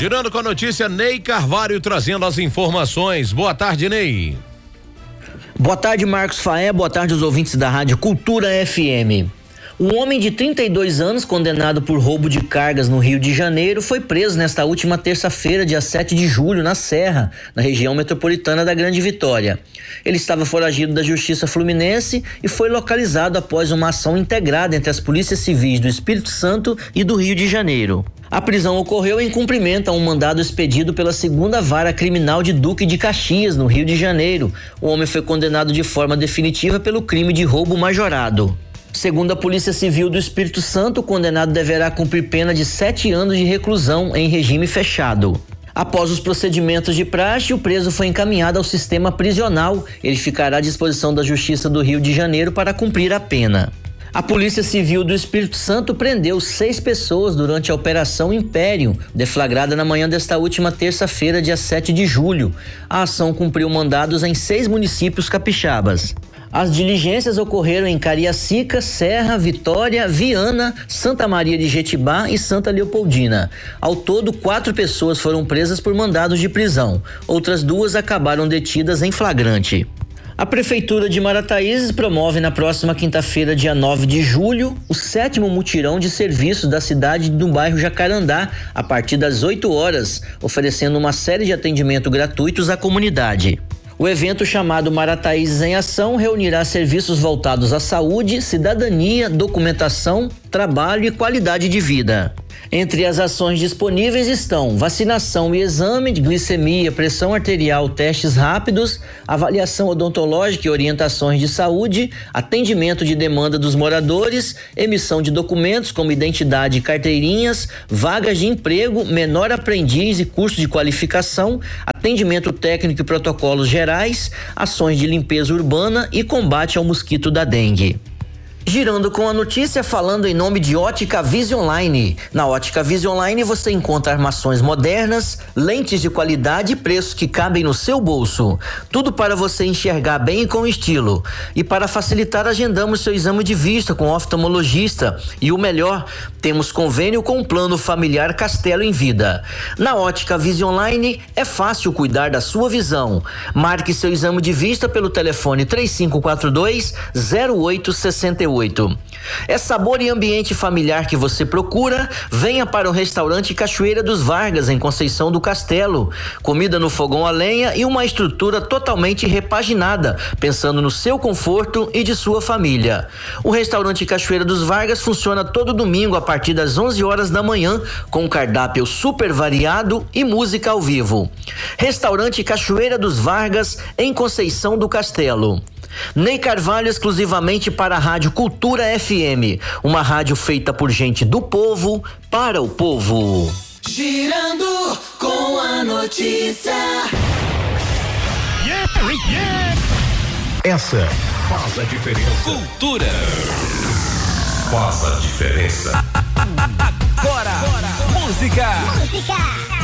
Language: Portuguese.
Girando com a notícia, Ney Carvalho trazendo as informações. Boa tarde, Ney. Boa tarde, Marcos Faé. Boa tarde aos ouvintes da Rádio Cultura FM. Um homem de 32 anos, condenado por roubo de cargas no Rio de Janeiro, foi preso nesta última terça-feira, dia 7 de julho, na Serra, na região metropolitana da Grande Vitória. Ele estava foragido da Justiça Fluminense e foi localizado após uma ação integrada entre as polícias civis do Espírito Santo e do Rio de Janeiro. A prisão ocorreu em cumprimento a um mandado expedido pela 2ª Vara Criminal de Duque de Caxias, no Rio de Janeiro. O homem foi condenado de forma definitiva pelo crime de roubo majorado. Segundo a Polícia Civil do Espírito Santo, o condenado deverá cumprir pena de 7 anos de reclusão em regime fechado. Após os procedimentos de praxe, o preso foi encaminhado ao sistema prisional. Ele ficará à disposição da Justiça do Rio de Janeiro para cumprir a pena. A Polícia Civil do Espírito Santo prendeu 6 pessoas durante a Operação Império, deflagrada na manhã desta última terça-feira, dia 7 de julho. A ação cumpriu mandados em 6 municípios capixabas. As diligências ocorreram em Cariacica, Serra, Vitória, Viana, Santa Maria de Jetibá e Santa Leopoldina. Ao todo, 4 pessoas foram presas por mandados de prisão. Outras 2 acabaram detidas em flagrante. A Prefeitura de Marataízes promove na próxima quinta-feira, dia 9 de julho, o 7º mutirão de serviços da cidade do bairro Jacarandá, a partir das 8 horas, oferecendo uma série de atendimentos gratuitos à comunidade. O evento, chamado Marataízes em Ação, reunirá serviços voltados à saúde, cidadania, documentação, trabalho e qualidade de vida. Entre as ações disponíveis estão vacinação e exame de glicemia, pressão arterial, testes rápidos, avaliação odontológica e orientações de saúde, atendimento de demanda dos moradores, emissão de documentos como identidade e carteirinhas, vagas de emprego, menor aprendiz e curso de qualificação, atendimento técnico e protocolos gerais, ações de limpeza urbana e combate ao mosquito da dengue. Girando com a notícia, falando em nome de Ótica Vision Online. Na Ótica Vision Online você encontra armações modernas, lentes de qualidade e preços que cabem no seu bolso. Tudo para você enxergar bem e com estilo. E para facilitar, agendamos seu exame de vista com oftalmologista. E o melhor, temos convênio com o Plano Familiar Castelo em Vida. Na Ótica Vision Online é fácil cuidar da sua visão. Marque seu exame de vista pelo telefone 3542-0868. É sabor e ambiente familiar que você procura? Venha para o restaurante Cachoeira dos Vargas, em Conceição do Castelo. Comida no fogão a lenha e uma estrutura totalmente repaginada, pensando no seu conforto e de sua família. O restaurante Cachoeira dos Vargas funciona todo domingo a partir das 11 horas da manhã, com cardápio super variado e música ao vivo. Restaurante Cachoeira dos Vargas, em Conceição do Castelo. Ney Carvalho, exclusivamente para a Rádio Cultura FM, uma rádio feita por gente do povo, para o povo. Girando com a notícia. Essa faz a diferença. Cultura Faz a diferença. Agora. Música.